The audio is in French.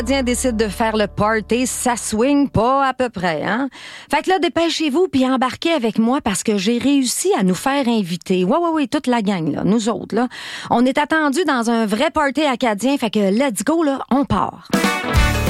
Acadiens décide de faire le party, ça swing pas à peu près, hein? Fait que là, dépêchez-vous puis embarquez avec moi parce que j'ai réussi à nous faire inviter. Oui, toute la gang, là, nous autres, là. On est attendus dans un vrai party acadien, fait que let's go, là, on part.